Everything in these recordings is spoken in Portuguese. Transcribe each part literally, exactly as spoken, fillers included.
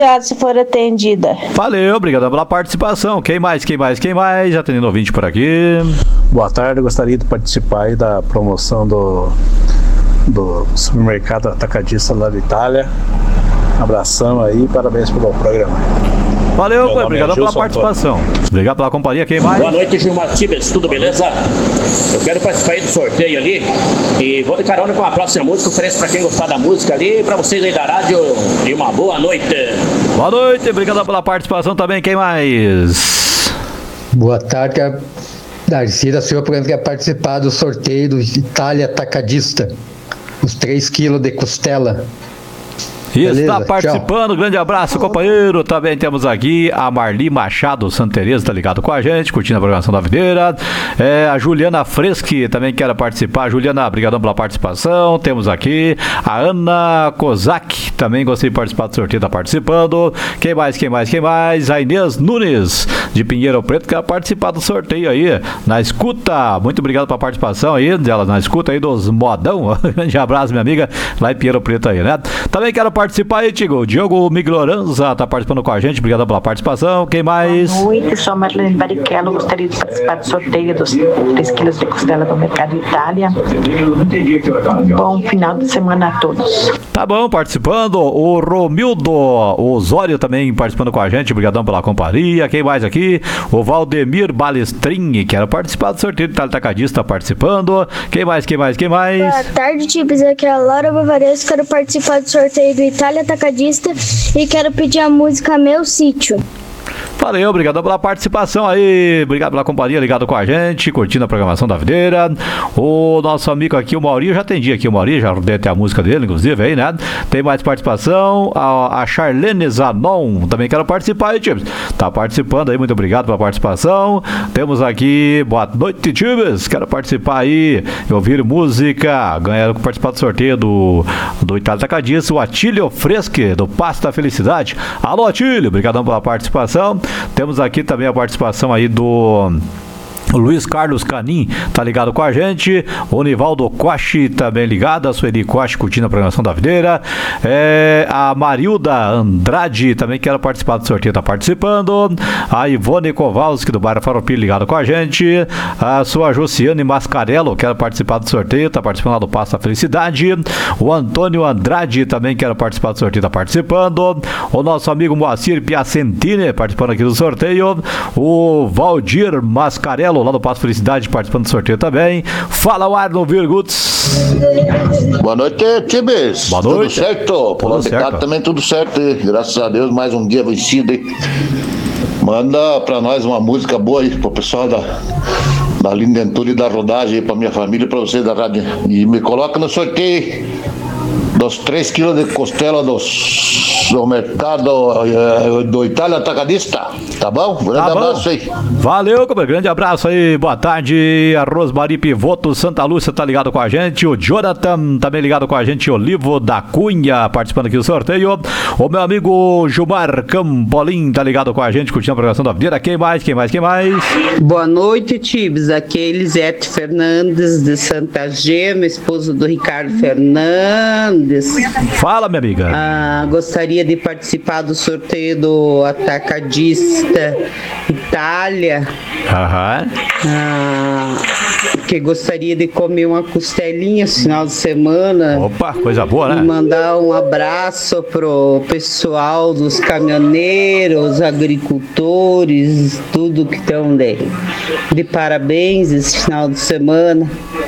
se for atendida. Valeu, obrigado pela participação. Quem mais, quem mais, quem mais? Atendendo ouvinte por aqui. Boa tarde, eu gostaria de participar aí da promoção do, do supermercado atacadista lá da Itália. Abração aí, parabéns pelo programa. Valeu, pai, obrigado é pela participação. Antônio. Obrigado pela companhia, quem mais? Boa noite, Gilmar Tibes, tudo beleza? Eu quero participar aí do sorteio ali e vou de carona com a próxima música, ofereço pra quem gostar da música ali, pra vocês aí da rádio, e uma boa noite. Boa noite, obrigado pela participação também, quem mais? Boa tarde, Darcy da Silva, porque quer participar do sorteio do Itália Atacadista, os três quilos de costela. Isso, está participando, tchau. Grande abraço, companheiro. Também temos aqui a Marli Machado Santa Teresa, tá ligado com a gente, curtindo a programação da videira. É, a Juliana Freschi também quer participar. Juliana, obrigadão pela participação. Temos aqui a Ana Kozak, também gostei de participar do sorteio, tá participando. Quem mais, quem mais, quem mais? A Inês Nunes, de Pinheiro Preto, quer participar do sorteio aí, na escuta. Muito obrigado pela participação aí, dela na escuta aí dos modão. Grande abraço, minha amiga, lá em Pinheiro Preto aí, né? Também quero participar aí, Tigo. Diogo Migloranza tá participando com a gente. Obrigado pela participação. Quem mais? Boa noite, sou a Marlene Barrichello. Gostaria de participar do sorteio dos três quilos de costela do Mercado Itália. Bom final de semana a todos. Tá bom, participando. O Romildo Osório também participando com a gente. Obrigadão pela companhia. Quem mais aqui? O Valdemir Balestrin, quero participar do sorteio do Itália Atacadista, participando. Quem mais, quem mais, quem mais? Boa tarde, Tips. Aqui é a Laura Bavares. Quero participar do sorteio do Itália Atacadista e quero pedir a música Meu Sítio. Valeu, obrigado pela participação aí, obrigado pela companhia, ligado com a gente, curtindo a programação da videira. O nosso amigo aqui, o Maurinho, eu já atendi aqui o Maurinho, já deve ter a música dele, inclusive, aí, né? Tem mais participação, a, a Charlene Zanon, também quero participar aí, Tips. Tá participando aí, muito obrigado pela participação. Temos aqui, boa noite, Tips, quero participar aí, ouvir música, ganhar, participar do sorteio do, do Itália Atacadista, o Atílio Freschi, do Passo da Felicidade. Alô, Atílio, obrigadão pela participação. Temos aqui também a participação aí do o Luiz Carlos Canim tá ligado com a gente, o Nivaldo Coche também ligado, a Sueli Coche curtindo a programação da videira, é, a Marilda Andrade também quer participar do sorteio, tá participando, a Ivone Kowalski do bairro Farroupilha ligado com a gente, a sua Josiane Mascarello quer participar do sorteio, tá participando lá do Passo da Felicidade, o Antônio Andrade também quer participar do sorteio, tá participando, o nosso amigo Moacir Piacentini participando aqui do sorteio, o Valdir Mascarello lá do Passo Felicidade participando do sorteio também. Fala, o Arno Virguts. Boa noite, Tibes. Boa noite. Tudo certo? Por lá de cá também tudo certo. Graças a Deus, mais um dia vencido. Manda pra nós uma música boa aí pro pessoal da, da Lindentura e da Rodagem aí, pra minha família e pra vocês da rádio. E me coloca no sorteio dos três quilos de costela dos, do mercado uh, do Itália Atacadista, tá bom? Grande tá abraço bom. aí. Valeu, grande abraço aí, boa tarde. A Rosmari Pivoto Santa Lúcia tá ligado com a gente, o Jonathan também ligado com a gente, o Olivo da Cunha participando aqui do sorteio, o meu amigo Gilmar Campolim tá ligado com a gente, curtindo a programação da vida. Quem mais, quem mais, quem mais? Boa noite, Tibes, aqui é Elisete Fernandes de Santa Gema, esposo do Ricardo Fernandes. Fala, minha amiga. Ah, gostaria de participar do sorteio do Atacadista Itália. Aham. Ah, que gostaria de comer uma costelinha esse final de semana. Opa, coisa boa, né? E mandar um abraço pro pessoal dos caminhoneiros, agricultores, tudo que estão de, de parabéns esse final de semana.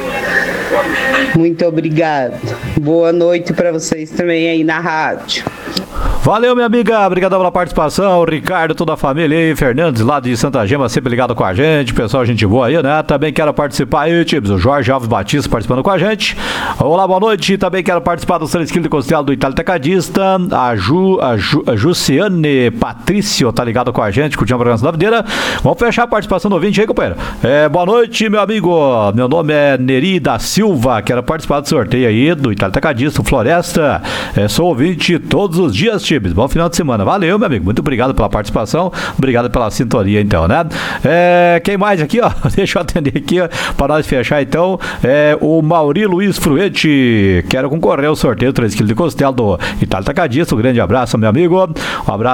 Muito obrigado. Boa noite para vocês também aí na rádio. Valeu, minha amiga, obrigado pela participação, o Ricardo, toda a família aí, Fernandes lá de Santa Gema, sempre ligado com a gente, pessoal, gente boa aí, né? Também quero participar aí, Tips, o Jorge Alves Batista participando com a gente. Olá, boa noite, também quero participar dos três quilos de costela do Itália Atacadista, a, Ju, a, Ju, a Jussiane Patrício tá ligado com a gente, curtindo a programação da videira. Vamos fechar a participação do ouvinte aí, companheiro. É, boa noite, meu amigo, meu nome é Neri da Silva, quero participar do sorteio aí do Itália Atacadista, Floresta, é, sou ouvinte todos os dias, Tips. Tibes. Bom final de semana. Valeu, meu amigo. Muito obrigado pela participação. Obrigado pela sintonia, então, né? É, quem mais aqui, ó? Deixa eu atender aqui, ó, para nós fechar, então. É o Mauri Luiz Fruete. Quero concorrer ao sorteio três quilos de costela do Itália Atacadista. Um grande abraço, meu amigo. Um abraço.